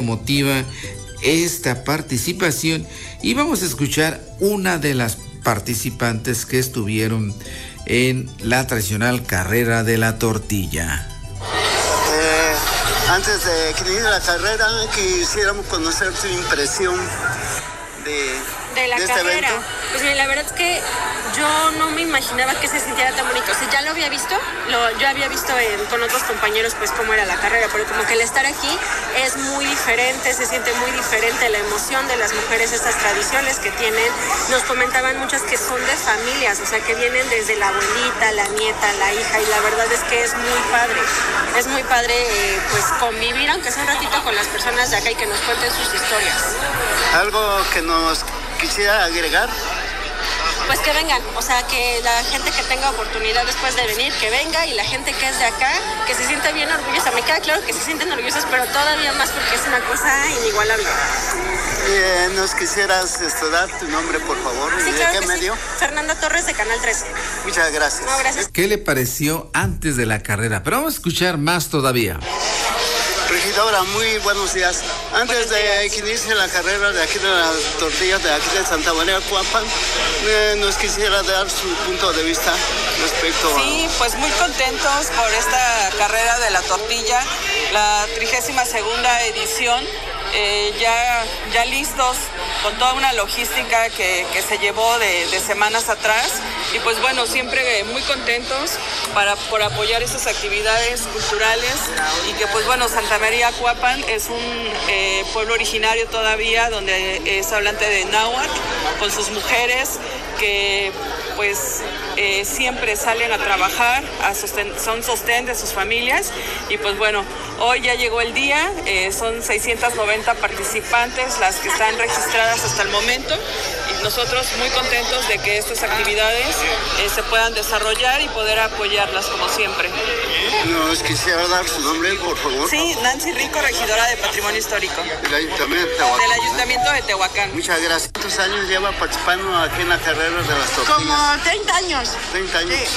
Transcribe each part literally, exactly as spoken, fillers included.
emotiva esta participación y vamos a escuchar una de las participantes que estuvieron en la tradicional carrera de la tortilla. Eh, antes de que inicie la carrera, quisiéramos conocer tu impresión de, de la de carrera. Este evento. Pues mira, la verdad es que yo no me imaginaba que se sintiera tan bonito. O sea, ya lo había visto, lo, yo había visto en, con otros compañeros pues cómo era la carrera, pero como que el estar aquí es muy diferente, se siente muy diferente la emoción de las mujeres, estas tradiciones que tienen. Nos comentaban muchas que son de familias, o sea, que vienen desde la abuelita, la nieta, la hija, y la verdad es que es muy padre. Es muy padre eh, pues convivir, aunque sea un ratito, con las personas de acá y que nos cuenten sus historias. ¿Algo que nos quisiera agregar? Pues que vengan, o sea, que la gente que tenga oportunidad después de venir, que venga, y la gente que es de acá, que se siente bien orgullosa. Me queda claro que se sienten orgullosas, pero todavía más porque es una cosa inigualable. Eh, ¿Nos quisieras este, dar tu nombre, por favor? Sí, ¿Y claro de qué que medio? Sí. Fernanda Torres, de Canal trece. Muchas gracias. No, gracias. ¿Qué le pareció antes de la carrera? Pero vamos a escuchar más todavía. Regidora, muy buenos días. Antes Buenos de días. que inicie la carrera de aquí de las tortillas de aquí de Santa María Cuapan, eh, nos quisiera dar su punto de vista respecto Sí, pues muy contentos por esta carrera de la tortilla, la trigésima segunda edición. Eh, ya, ya listos con toda una logística que, que se llevó de, de semanas atrás, y pues bueno, siempre muy contentos para, por apoyar estas actividades culturales, y que pues bueno, Santa María Cuapan es un eh, pueblo originario todavía donde es hablante de náhuatl, con sus mujeres que pues eh, siempre salen a trabajar, a sosten- son sostén de sus familias, y pues bueno, hoy ya llegó el día, eh, son seiscientas noventa participantes las que están registradas hasta el momento, y nosotros muy contentos de que estas actividades eh, se puedan desarrollar y poder apoyarlas como siempre. ¿Nos quisiera dar su nombre, por favor? Sí, Nancy Rico, regidora de Patrimonio Histórico Del Ayuntamiento de Tehuacán. del Ayuntamiento de Tehuacán. Muchas gracias. ¿Cuántos años lleva participando aquí en la carrera de las tortillas? Como treinta años. treinta años. Sí.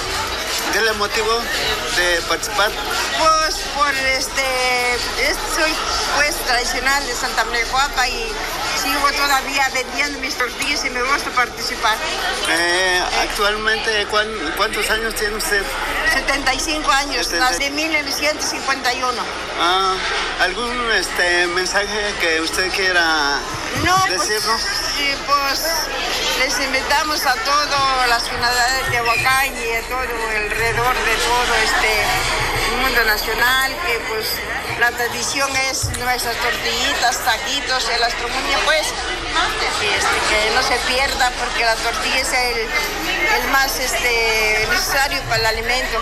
¿Qué le motivó de participar? Pues por este, es- soy pues tradicional de Santa María Cuapa y sigo todavía vendiendo mis tortillas y me gusta participar. Eh, actualmente, ¿cuán- ¿cuántos años tiene usted? setenta y cinco años, setenta. nací en mil novecientos cincuenta y uno. Ah, ¿algún este, mensaje que usted quiera No, pues, decirnos? sí, pues les invitamos a toda la ciudad de Tehuacán y a todo alrededor de todo este mundo nacional, que pues la tradición es nuestras tortillitas, taquitos, el astronomía, pues, y, este, que no se pierda porque la tortilla es el, el más este, necesario para el alimento.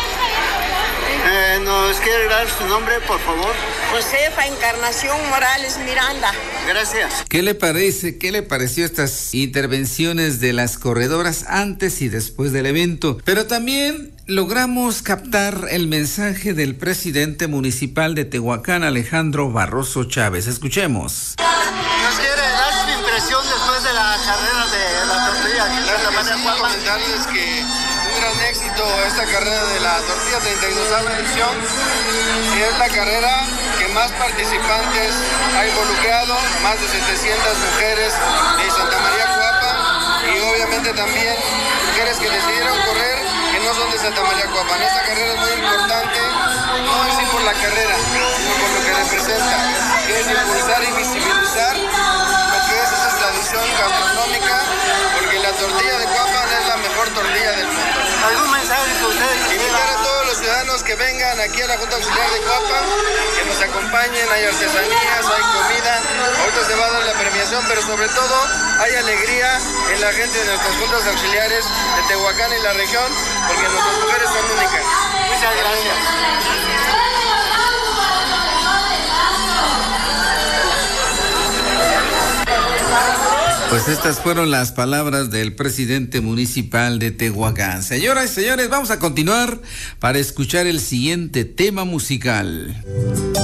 Eh, ¿Nos quiere dar su nombre, por favor? Josefa Encarnación Morales Miranda. Gracias. ¿Qué le parece? ¿Qué le pareció estas intervenciones de las corredoras antes y después del evento? Pero también logramos captar el mensaje del presidente municipal de Tehuacán, Alejandro Barroso Chávez. Escuchemos. ¿Nos quiere dar su impresión después de la carrera de la tortilla aquí en Santa María Sí, Cuapa? comentarles que un gran éxito esta carrera de la tortilla treinta y dos edición, y es la carrera que más participantes ha involucrado, más de setecientas mujeres de Santa María Cuapa, y obviamente también mujeres que decidieron correr que no son de Santa María Cuapa. Esta carrera es muy importante, no en sí por la carrera, sino por lo que representa, que es impulsar y visibilizar lo que es esa tradición gastronómica, porque la tortilla de Cuapan es la mejor tortilla del mundo. ¿Algún mensaje que usted Invitar a quisiera? todos los ciudadanos que vengan aquí a la Junta Auxiliar de Cuapan, que nos acompañen, hay artesanías, hay comida, ahorita se va a dar la premiación, pero sobre todo hay alegría en la gente de nuestras juntas auxiliares de Tehuacán y la región, porque nuestras mujeres son únicas. Muchas gracias. Pues estas fueron las palabras del presidente municipal de Tehuacán. Señoras y señores, vamos a continuar para escuchar el siguiente tema musical.